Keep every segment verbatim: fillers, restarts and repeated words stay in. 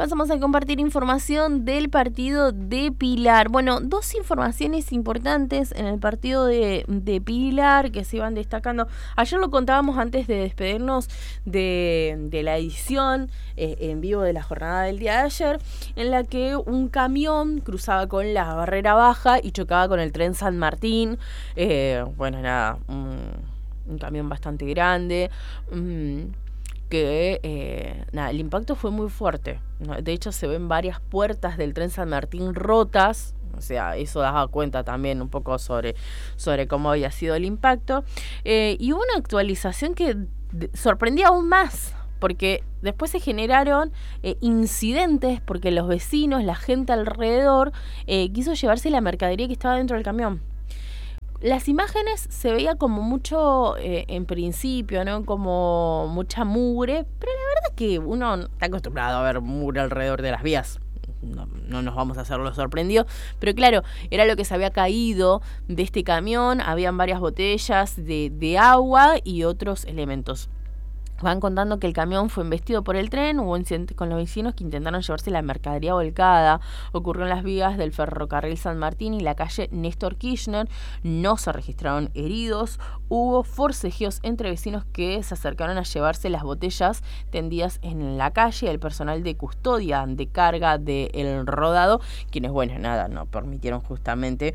pasamos a compartir información del partido de Pilar. Bueno, dos informaciones importantes en el partido de, de Pilar que se iban destacando. Ayer lo contábamos antes de despedirnos de, de la edición eh, en vivo de la jornada del día de ayer, en la que un camión cruzaba con la barrera baja y chocaba con el tren San Martín. Eh, bueno, nada, un, un camión bastante grande. Um, que eh, nada, el impacto fue muy fuerte, ¿no? De hecho se ven varias puertas del tren San Martín rotas, o sea, eso daba cuenta también un poco sobre, sobre cómo había sido el impacto, eh, y hubo una actualización que de, sorprendía aún más, porque después se generaron eh, incidentes porque los vecinos, la gente alrededor, eh, quiso llevarse la mercadería que estaba dentro del camión. Las imágenes se veía como mucho, eh, en principio, ¿no? Como mucha mugre, pero la verdad es que uno está acostumbrado a ver mugre alrededor de las vías. No, no nos vamos a hacerlo sorprendido, pero claro, era lo que se había caído de este camión. Habían varias botellas de, de agua y otros elementos. Van contando que el camión fue embestido por el tren, hubo incidentes con los vecinos que intentaron llevarse la mercadería volcada. Ocurrió en las vías del ferrocarril San Martín y la calle Néstor Kirchner. No se registraron heridos. Hubo forcejeos entre vecinos que se acercaron a llevarse las botellas tendidas en la calle. El personal de custodia de carga del rodado, quienes, bueno, nada, no permitieron justamente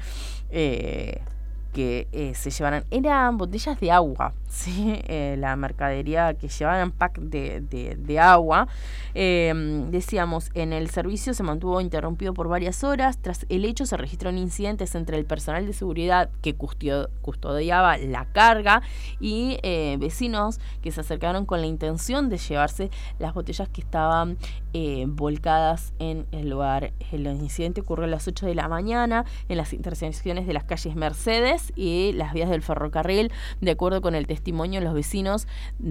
Eh, que eh, se llevaran, eran botellas de agua, ¿sí? Eh, la mercadería que llevaban pack de, de, de agua. Eh, decíamos, en el servicio se mantuvo interrumpido por varias horas. Tras el hecho se registraron incidentes entre el personal de seguridad que custodio, custodiaba la carga y eh, vecinos que se acercaron con la intención de llevarse las botellas que estaban eh, volcadas en el lugar. El incidente ocurrió a las ocho de la mañana en las intersecciones de las calles Mercedes y las vías del ferrocarril. De acuerdo con el testimonio de los vecinos,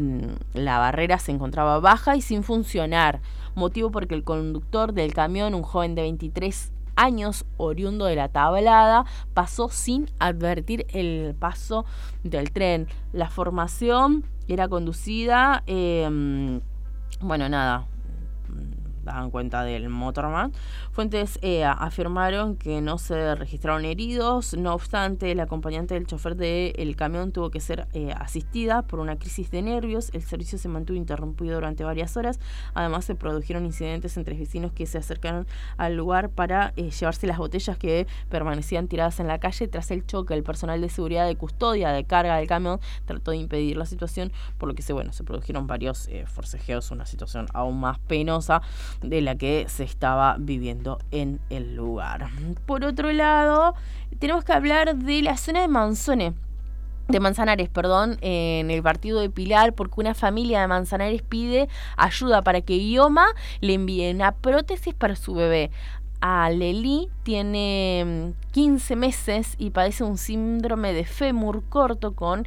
la barrera se encontraba baja y sin funcionar, motivo porque el conductor del camión, un joven de veintitrés años, oriundo de la Tablada, pasó sin advertir el paso del tren. La formación era conducida, eh, bueno, nada, daban cuenta del motorman. Fuentes eh, afirmaron que no se registraron heridos. No obstante, el acompañante del chofer del camión tuvo que ser eh, asistida por una crisis de nervios. El servicio se mantuvo interrumpido durante varias horas. Además, se produjeron incidentes entre vecinos que se acercaron al lugar para eh, llevarse las botellas que permanecían tiradas en la calle. Tras el choque, el personal de seguridad de custodia de carga del camión trató de impedir la situación, por lo que se, bueno, se produjeron varios eh, forcejeos, una situación aún más penosa de la que se estaba viviendo en el lugar. Por otro lado, tenemos que hablar de la zona de Manzone, de Manzanares, perdón, en el partido de Pilar, porque una familia de Manzanares pide ayuda para que IOMA le envíe una prótesis para su bebé. A Leli tiene quince meses y padece un síndrome de fémur corto con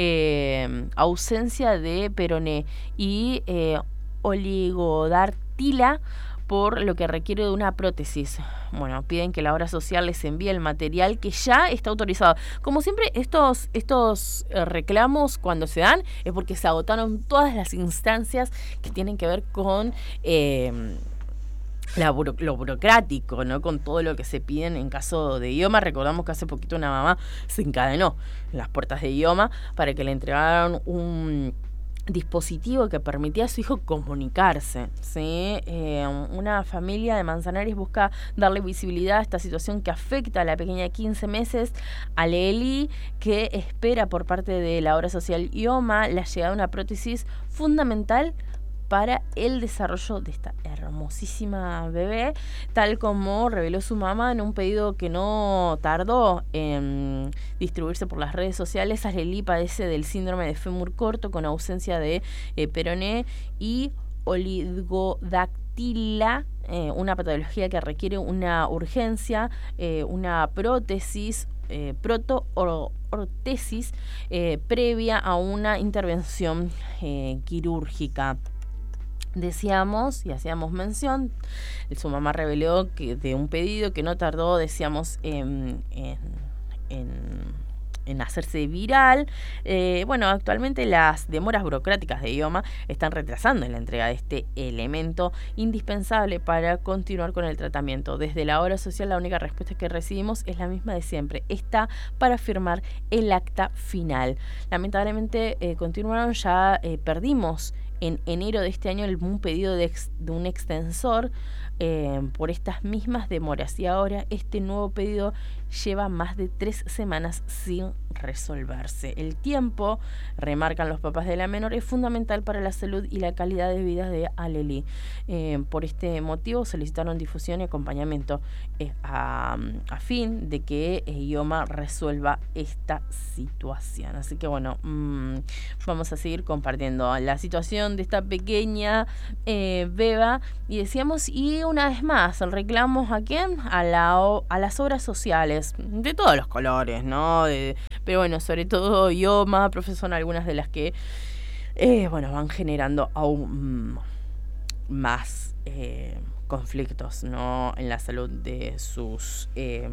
eh, ausencia de peroné y eh, oligodactilia, por lo que requiere de una prótesis. Bueno, piden que la obra social les envíe el material que ya está autorizado. Como siempre, estos, estos reclamos cuando se dan es porque se agotaron todas las instancias que tienen que ver con eh, la buro, lo burocrático, ¿no? Con todo lo que se piden en caso de IOMA. Recordamos que hace poquito una mamá se encadenó en las puertas de IOMA para que le entregaran un dispositivo que permitía a su hijo comunicarse, ¿sí? Eh, una familia de Manzanares busca darle visibilidad a esta situación que afecta a la pequeña de quince meses, a Leli, que espera por parte de la obra social IOMA la llegada de una prótesis fundamental para el desarrollo de esta hermosísima bebé, tal como reveló su mamá en un pedido que no tardó en distribuirse por las redes sociales. Leli padece del síndrome de fémur corto con ausencia de eh, peroné y oligodactilia, eh, una patología que requiere una urgencia, eh, una prótesis, eh, proto-ortesis eh, previa a una intervención eh, quirúrgica. Decíamos y hacíamos mención, su mamá reveló que de un pedido que no tardó, decíamos, en, en, en en hacerse viral. Eh, bueno, actualmente las demoras burocráticas de IOMA están retrasando la entrega de este elemento indispensable para continuar con el tratamiento. Desde la obra social la única respuesta que recibimos es la misma de siempre: está para firmar el acta final. Lamentablemente eh, continuaron, ya eh, perdimos en enero de este año un pedido de, ex, de un extensor eh, por estas mismas demoras, y ahora este nuevo pedido lleva más de tres semanas sin resolverse. El tiempo, remarcan los papás de la menor, es fundamental para la salud y la calidad de vida de Aleli. Eh, por este motivo solicitaron difusión y acompañamiento eh, a, a fin de que eh, IOMA resuelva esta situación. Así que bueno, mmm, vamos a seguir compartiendo la situación de esta pequeña eh, beba, y decíamos, y una vez más, reclamos a quién, a, la, a las obras sociales de todos los colores, ¿no? De, pero bueno, sobre todo IOMA, profesor, algunas de las que eh, bueno, van generando aún más eh, conflictos, ¿no?, en la salud de sus eh,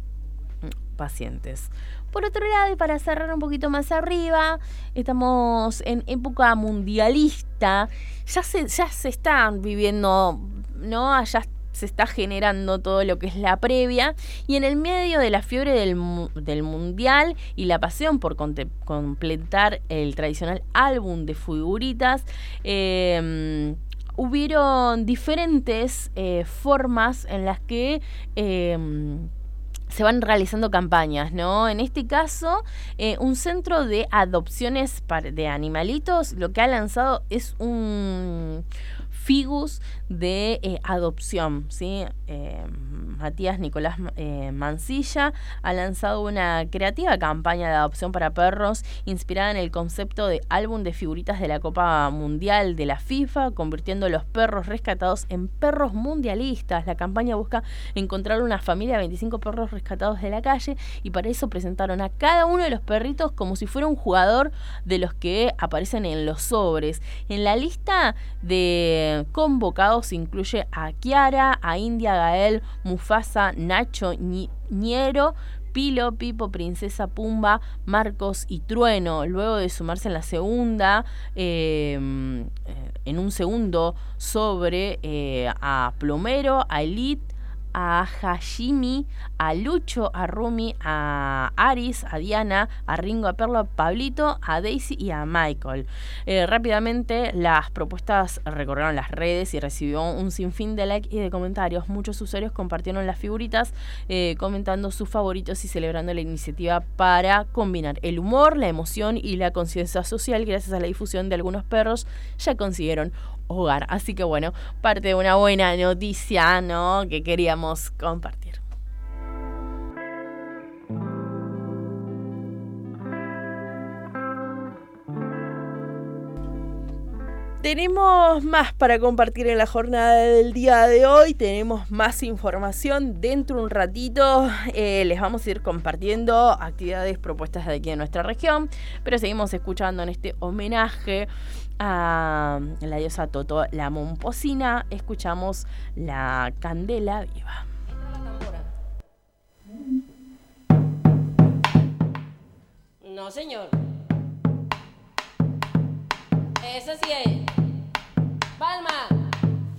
pacientes. Por otro lado, y para cerrar un poquito más arriba, estamos en época mundialista. Ya se, ya se están viviendo, ¿no? Allá se está generando todo lo que es la previa, y en el medio de la fiebre del, del mundial y la pasión por conte, completar el tradicional álbum de figuritas, eh, hubieron diferentes eh, formas en las que eh, se van realizando campañas, ¿no? En este caso, eh, un centro de adopciones de animalitos lo que ha lanzado es un Figus de eh, adopción, ¿sí? Eh, Matías Nicolás eh, Mancilla ha lanzado una creativa campaña de adopción para perros inspirada en el concepto de álbum de figuritas de la Copa Mundial de la FIFA, convirtiendo los perros rescatados en perros mundialistas. La campaña busca encontrar una familia de veinticinco perros rescatados de la calle, y para eso presentaron a cada uno de los perritos como si fuera un jugador de los que aparecen en los sobres. En la lista de convocados incluye a Kiara, a India, Gael, Mufasa, Nacho, Ñero, Pilo, Pipo, Princesa, Pumba, Marcos y Trueno. Luego de sumarse en la segunda, eh, en un segundo sobre eh, a Plomero, a Elite, a Hashimi, a Lucho, a Rumi, a Aris, a Diana, a Ringo, a Perlo, a Pablito, a Daisy y a Michael. Eh, rápidamente las propuestas recorrieron las redes y recibió un sinfín de likes y de comentarios. Muchos usuarios compartieron las figuritas eh, comentando sus favoritos y celebrando la iniciativa para combinar el humor, la emoción y la conciencia social. Gracias a la difusión de algunos perros ya consiguieron hogar. Así que bueno, parte de una buena noticia, ¿no?, que queríamos compartir. Tenemos más para compartir en la jornada del día de hoy, tenemos más información. Dentro de un ratito eh, les vamos a ir compartiendo actividades propuestas de aquí en nuestra región, pero seguimos escuchando en este homenaje a la diosa Toto, la momposina. Escuchamos la Candela Viva. No, señor. Esa sí es.